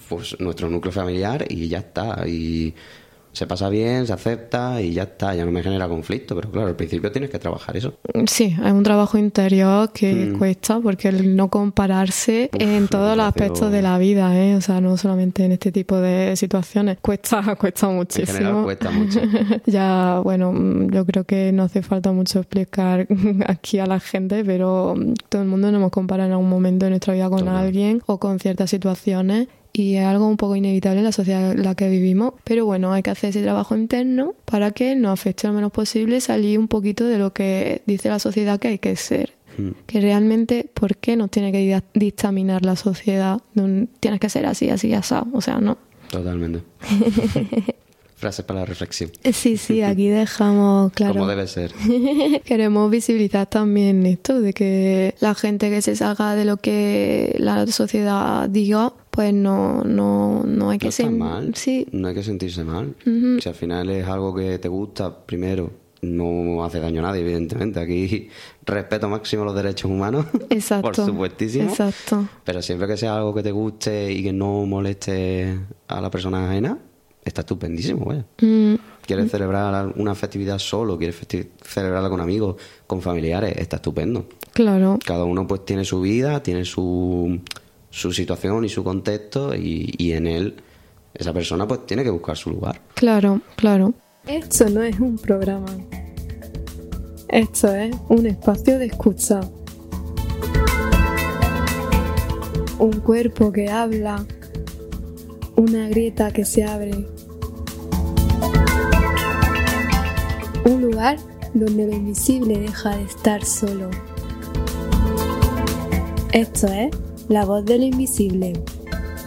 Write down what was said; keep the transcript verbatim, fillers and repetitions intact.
pues nuestro núcleo familiar y ya está. Y se pasa bien, se acepta y ya está, ya no me genera conflicto, pero claro, al principio tienes que trabajar eso. Sí, es un trabajo interior que Mm. cuesta, porque el no compararse Uf, en todos los desgracio. aspectos de la vida, ¿eh? O sea, no solamente en este tipo de situaciones, cuesta, cuesta muchísimo. En general cuesta mucho. Ya, bueno, yo creo que no hace falta mucho explicar aquí a la gente, pero todo el mundo nos hemos comparado en algún momento de nuestra vida con Total. alguien o con ciertas situaciones. Y es algo un poco inevitable en la sociedad en la que vivimos. Pero bueno, hay que hacer ese trabajo interno para que nos afecte lo menos posible, salir un poquito de lo que dice la sociedad que hay que ser. Mm. Que realmente, ¿por qué nos tiene que di- dictaminar la sociedad? No, tienes que ser así, así, así. O sea, no. Totalmente. Frases para la reflexión. Sí, sí, aquí dejamos claro. Como debe ser. Queremos visibilizar también esto, de que la gente que se salga de lo que la sociedad diga, pues no, no, no hay que No está ser... mal. Sí. No hay que sentirse mal. Ujú. Si al final es algo que te gusta, primero, no hace daño a nadie, evidentemente. Aquí respeto máximo los derechos humanos. Exacto. Por supuestísimo. Exacto. Pero siempre que sea algo que te guste y que no moleste a la persona ajena, está estupendísimo, vaya. Mm, ¿Quieres celebrar una festividad solo? ¿Quieres festi- celebrarla con amigos, con familiares? Está estupendo. claro. Cada uno pues tiene su vida, tiene su, su situación y su contexto y, y en él esa persona pues tiene que buscar su lugar. Claro, claro. Esto no es un programa. Esto es un espacio de escucha. Un cuerpo que habla. Una grieta que se abre. Un lugar donde lo invisible deja de estar solo. Esto es La Voz de lo Invisible.